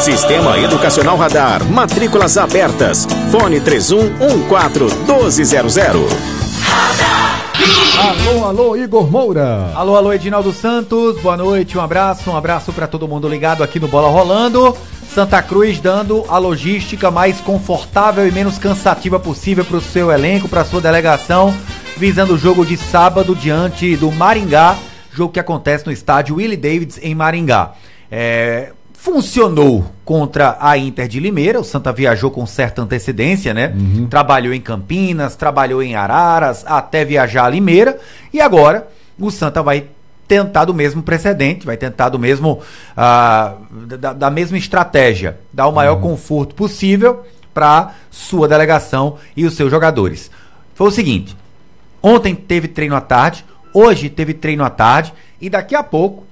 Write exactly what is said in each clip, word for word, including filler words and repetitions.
Sistema Educacional Radar. Matrículas abertas. Fone três um um quatro um dois zero zero. Alô, alô, Igor Moura. Alô, alô, Edinaldo Santos. Boa noite, um abraço, um abraço para todo mundo ligado aqui no Bola Rolando. Santa Cruz dando a logística mais confortável e menos cansativa possível para o seu elenco, para a sua delegação, visando o jogo de sábado diante do Maringá, jogo que acontece no estádio Willie Davids em Maringá. É, funcionou contra a Inter de Limeira, o Santa viajou com certa antecedência, né? Uhum. Trabalhou em Campinas, trabalhou em Araras, até viajar a Limeira, e agora o Santa vai tentar do mesmo precedente, vai tentar do mesmo ah, da, da mesma estratégia, dar o maior uhum. conforto possível para sua delegação e os seus jogadores. Foi o seguinte, ontem teve treino à tarde, hoje teve treino à tarde, e daqui a pouco,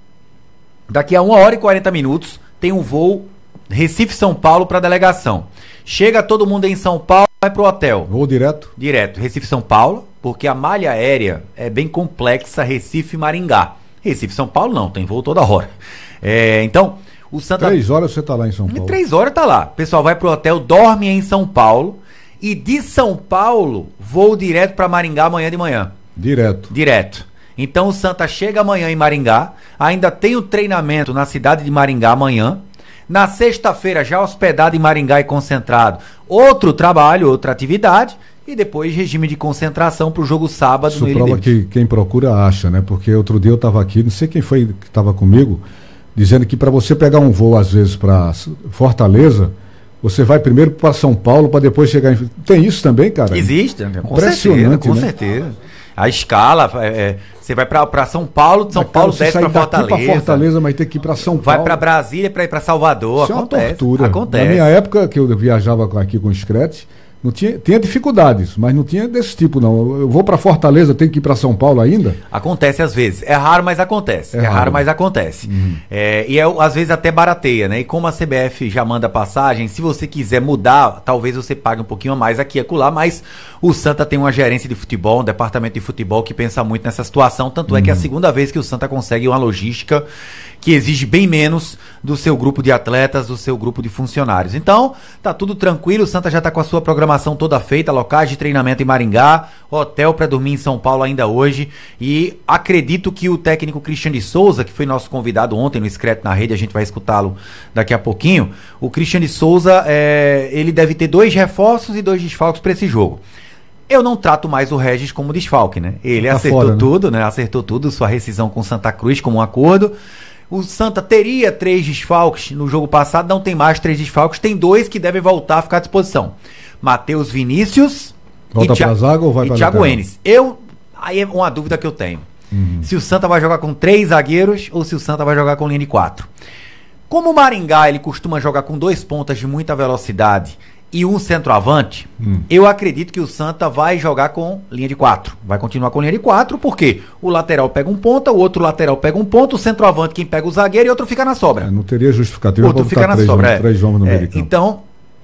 daqui a uma hora e quarenta minutos, tem um voo Recife-São Paulo para a delegação. Chega todo mundo em São Paulo, vai pro hotel. Voo direto? Direto, Recife-São Paulo, porque a malha aérea é bem complexa, Recife-Maringá. Recife-São Paulo não, tem voo toda hora. É, então, o Santa... Três horas você tá lá em São Paulo. Em três horas tá lá. O pessoal vai pro hotel, dorme em São Paulo, e de São Paulo, voo direto para Maringá amanhã de manhã. Direto? Direto. Então o Santa chega amanhã em Maringá, ainda tem o treinamento na cidade de Maringá amanhã, na sexta-feira já hospedado em Maringá e concentrado, outro trabalho, outra atividade, e depois regime de concentração para o jogo sábado. Isso no prova que quem procura acha, né? Porque outro dia eu estava aqui, não sei quem foi que estava comigo, dizendo que para você pegar um voo às vezes para Fortaleza, você vai primeiro para São Paulo para depois chegar em... Tem isso também, cara? Existe, com certeza, com né? certeza. A escala, é, você vai para São Paulo, de São mas, Paulo desce para Fortaleza. Para Fortaleza, mas tem que ir para São Paulo. Vai para Brasília para ir para Salvador. Isso acontece, é uma tortura. Acontece. Na minha época, que eu viajava aqui com o Scratch, não tinha, tinha dificuldades, mas não tinha desse tipo, não. Eu vou para Fortaleza, tenho que ir para São Paulo ainda? Acontece às vezes. É raro, mas acontece. É, é raro. raro, mas acontece. Uhum. É, e é, às vezes até barateia, né? E como a C B F já manda passagem, se você quiser mudar, talvez você pague um pouquinho a mais aqui e acolá, mas o Santa tem uma gerência de futebol, um departamento de futebol que pensa muito nessa situação, tanto uhum. é que é a segunda vez que o Santa consegue uma logística que exige bem menos do seu grupo de atletas, do seu grupo de funcionários. Então, tá tudo tranquilo, o Santa já tá com a sua programação toda feita, locais de treinamento em Maringá, hotel para dormir em São Paulo ainda hoje, e acredito que o técnico Christian de Souza, que foi nosso convidado ontem no Secreto na Rede, a gente vai escutá-lo daqui a pouquinho, o Christian de Souza, é, ele deve ter dois reforços e dois desfalques para esse jogo. Eu não trato mais o Regis como desfalque, né? Ele tá acertou fora, tudo, né? né? Acertou tudo, sua rescisão com Santa Cruz como um acordo. O Santa teria três desfalques no jogo passado, não tem mais três desfalques, tem dois que devem voltar a ficar à disposição. Matheus Vinícius Volta para a zaga ou vai para e Thiago Enes. Eu, aí é uma dúvida que eu tenho. Uhum. Se o Santa vai jogar com três zagueiros ou se o Santa vai jogar com linha de quatro. Como o Maringá ele costuma jogar com dois pontas de muita velocidade e um centroavante, hum. eu acredito que o Santa vai jogar com linha de quatro. Vai continuar com linha de quatro, porque o lateral pega um ponta, o outro lateral pega um ponto, o centroavante quem pega o zagueiro e outro fica na sobra. É, não teria justificativa. Outro fica na três sobra. Homens, é. Três homens no é, meio de campo. Então,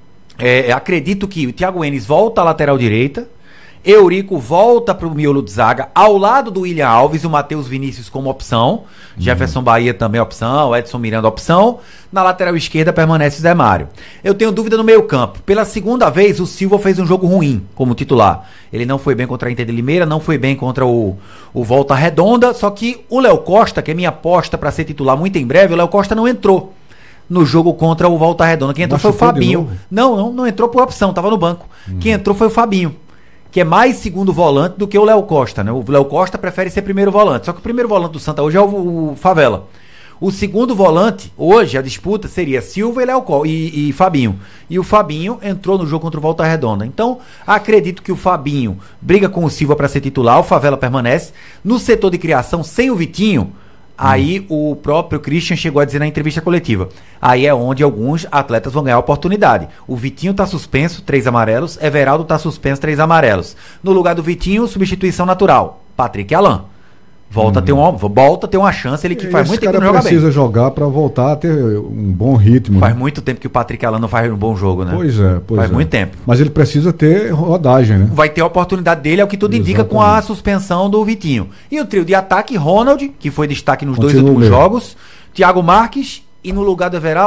é, acredito que o Thiago Enes volta à lateral direita, Eurico volta para o miolo de zaga, ao lado do William Alves e o Matheus Vinícius como opção, uhum. Jefferson Bahia também opção, Edson Miranda opção, na lateral esquerda permanece Zé Mário. Eu tenho dúvida no meio campo, pela segunda vez o Silva fez um jogo ruim como titular, ele não foi bem contra a Inter de Limeira, não foi bem contra o, o Volta Redonda, só que o Léo Costa, que é minha aposta para ser titular muito em breve, o Léo Costa não entrou no jogo contra o Volta Redonda, quem entrou Machucou foi o Fabinho, não, não, não entrou por opção, estava no banco, uhum. Quem entrou foi o Fabinho, que é mais segundo volante do que o Léo Costa, né? O Léo Costa prefere ser primeiro volante, só que o primeiro volante do Santa hoje é o, o Favela. O segundo volante, hoje, a disputa seria Silva e, Léo Co- e, e Fabinho. E o Fabinho entrou no jogo contra o Volta Redonda. Então, acredito que o Fabinho briga com o Silva para ser titular, o Favela permanece. No setor de criação, sem o Vitinho, aí hum. o próprio Christian chegou a dizer na entrevista coletiva. Aí é onde alguns atletas vão ganhar oportunidade. O Vitinho tá suspenso, três amarelos. Everaldo tá suspenso, três amarelos. No lugar do Vitinho, substituição natural. Patrick Alan. Volta, hum. a ter uma, volta a ter uma chance, ele que e faz muito tempo que não joga bem. Precisa jogar para voltar a ter um bom ritmo. Faz né? muito tempo que o Patrick Alan não faz um bom jogo, né? Pois é, pois Faz é. muito tempo. Mas ele precisa ter rodagem, né? Vai ter a oportunidade dele, é o que tudo Exatamente. indica com a suspensão do Vitinho. E o trio de ataque, Ronald, que foi destaque nos Continua dois últimos mesmo. jogos, Thiago Marques e no lugar do Everaldo,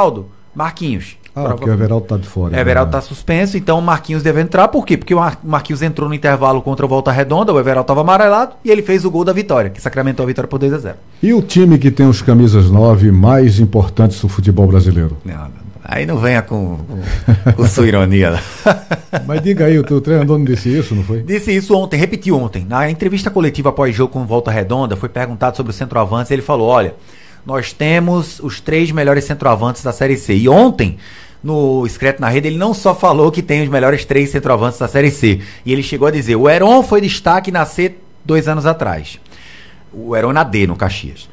Marquinhos. Ah, porque o Everaldo tá de fora. O Everaldo está suspenso, então o Marquinhos deve entrar. Por quê? Porque o Mar- Marquinhos entrou no intervalo contra o Volta Redonda, o Everaldo estava amarelado e ele fez o gol da vitória, que sacramentou a vitória por dois a zero. E o time que tem os camisas nove mais importantes do futebol brasileiro? Não, aí não venha com, com, com sua ironia. Mas diga aí, o teu treinador não disse isso, não foi? Disse isso ontem, repetiu ontem. Na entrevista coletiva após jogo com Volta Redonda, foi perguntado sobre o centroavantes e ele falou, olha, nós temos os três melhores centroavantes da Série C. E ontem, no Escreto na Rede, ele não só falou que tem os melhores três centroavantes da Série C. E ele chegou a dizer, o Heron foi destaque na C dois anos atrás. O Heron na D, no Caxias.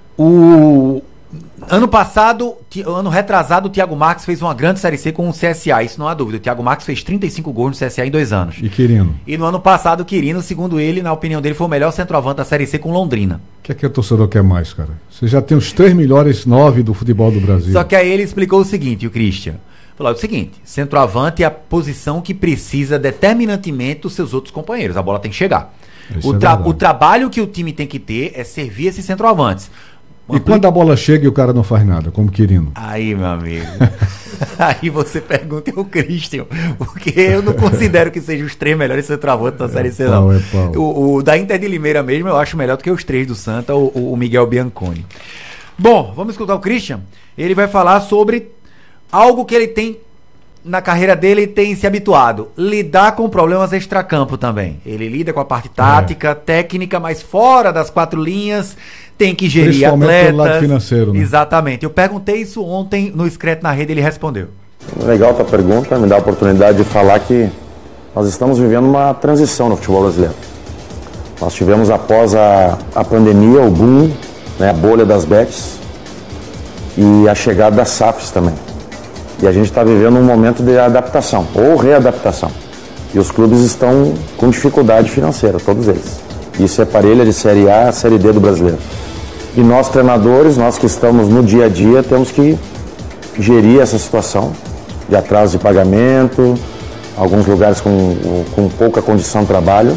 O ano passado, ano retrasado, o Thiago Marques fez uma grande Série C com o C S A, isso não há dúvida. O Thiago Marques fez trinta e cinco gols no C S A em dois anos. E Quirino? E no ano passado, o Quirino, segundo ele, na opinião dele, foi o melhor centroavante da Série C com Londrina. O que é que o torcedor quer mais, cara? Você já tem os três melhores nove do futebol do Brasil. Só que aí ele explicou o seguinte, o Christian. Falou o seguinte, centroavante é a posição que precisa determinantemente dos seus outros companheiros. A bola tem que chegar. O, é tra- o trabalho que o time tem que ter é servir esses centroavantes. E quando a bola chega e o cara não faz nada, como Quirino? Aí, meu amigo, aí você pergunta ao Christian, porque eu não considero que sejam os três melhores centroavantes da Série C, não. É pau. O, o da Inter de Limeira mesmo eu acho melhor do que os três do Santa, o, o Miguel Bianconi. Bom, vamos escutar o Christian. Ele vai falar sobre algo que ele tem na carreira dele, tem se habituado, lidar com problemas extracampo também. Ele lida com a parte tática, é. técnica, mas fora das quatro linhas, tem que gerir principalmente atletas. pelo lado financeiro, né? Exatamente. Eu perguntei isso ontem no Escreto na Rede, ele respondeu. Legal a tua pergunta, me dá a oportunidade de falar que nós estamos vivendo uma transição no futebol brasileiro. Nós tivemos após a, a pandemia, o boom, né, a bolha das bets e a chegada das S A Fs também. E a gente está vivendo um momento de adaptação, ou readaptação. E os clubes estão com dificuldade financeira, todos eles. Isso é parelha de Série A a Série D do brasileiro. E nós, treinadores, nós que estamos no dia a dia, temos que gerir essa situação de atraso de pagamento, alguns lugares com, com pouca condição de trabalho.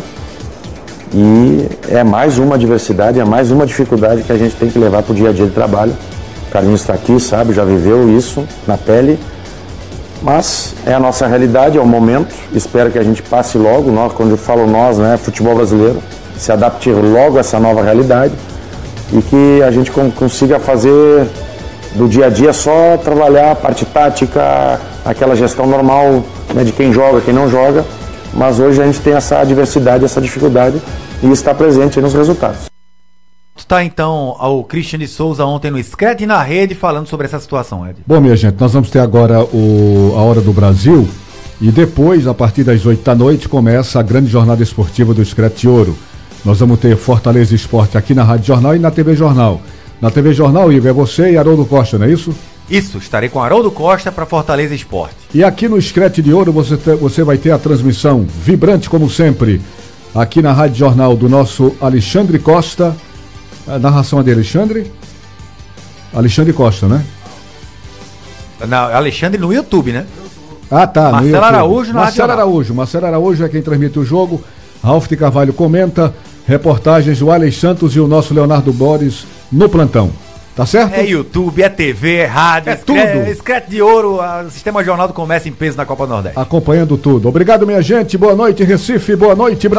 E é mais uma adversidade, é mais uma dificuldade que a gente tem que levar para o dia a dia de trabalho. O Carlinhos está aqui, sabe, já viveu isso na pele. Mas é a nossa realidade, é o momento. Espero que a gente passe logo, nós, quando eu falo nós, né, futebol brasileiro, se adapte logo a essa nova realidade e que a gente consiga fazer do dia a dia só trabalhar a parte tática, aquela gestão normal, né, de quem joga, quem não joga. Mas hoje a gente tem essa adversidade, essa dificuldade e está presente aí nos resultados. Está então ao Christian de Souza ontem no Escreto e na Rede falando sobre essa situação, Ed. Bom, minha gente, nós vamos ter agora o, a Hora do Brasil e depois, a partir das oito da noite, começa a grande jornada esportiva do Escreto de Ouro. Nós vamos ter Fortaleza Esporte aqui na Rádio Jornal e na T V Jornal. Na T V Jornal, Igor, é você e Haroldo Costa, não é isso? Isso, estarei com Haroldo Costa para Fortaleza Esporte. E aqui no Escreto de Ouro você, te, você vai ter a transmissão vibrante, como sempre, aqui na Rádio Jornal do nosso Alexandre Costa. A narração é de Alexandre? Alexandre Costa, né? Na, Alexandre no YouTube, né? Ah, tá. Marcelo Araújo na Marcelo Araújo. Marcelo Araújo é quem transmite o jogo. Ralf de Carvalho comenta. Reportagens do Alex Santos e o nosso Leonardo Borges no plantão. Tá certo? É YouTube, é T V, é rádio, é tudo. Escreto de Ouro, o Sistema Jornal do Comércio em peso na Copa do Nordeste. Acompanhando tudo. Obrigado, minha gente. Boa noite, Recife. Boa noite, Brasil.